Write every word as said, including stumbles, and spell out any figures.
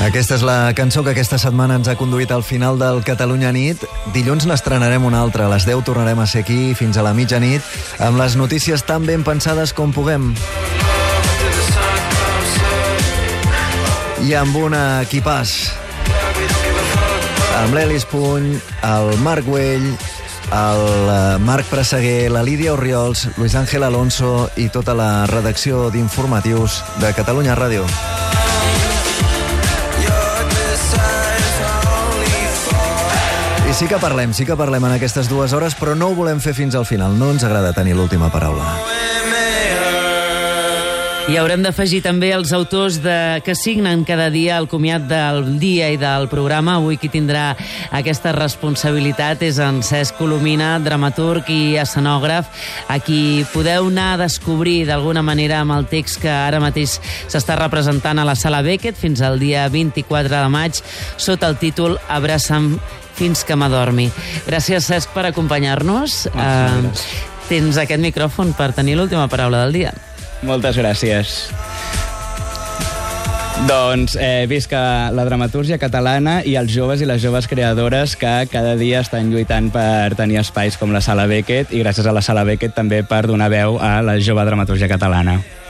Aquesta és la cançó que aquesta setmana ens ha conduït al final del Catalunya Nit. Dilluns n'estrenarem una altra. A les deu tornarem a ser aquí fins a la mitjanit amb les notícies tan ben pensades com puguem. I amb un equipàs. Amb l'Elis Puny, el Marc Güell, el Marc Presseguer, la Lídia Orriols, Luis Ángel Alonso i tota la redacció d'informatius de Catalunya Ràdio. I sí que parlem, sí que parlem en aquestes dues hores, però no ho volem fer fins al final. No ens agrada tenir l'última paraula. I haurem d'afegir també els autors de, que signen cada dia el comiat del dia i del programa. Avui qui tindrà aquesta responsabilitat és en Cesc Colomina, dramaturg i escenògraf, a qui podeu anar a descobrir d'alguna manera amb el text que ara mateix s'està representant a la Sala Beckett fins al dia vint-i-quatre de maig sota el títol Abraça'm fins que m'adormi. Gràcies, Cesc, per acompanyar-nos. Uh, tens aquest micròfon per tenir l'última paraula del dia. Moltes gràcies. Doncs eh, visca la dramatúrgia catalana i els joves i les joves creadores que cada dia estan lluitant per tenir espais com la Sala Beckett, i gràcies a la Sala Beckett també per donar veu a la jove dramatúrgia catalana.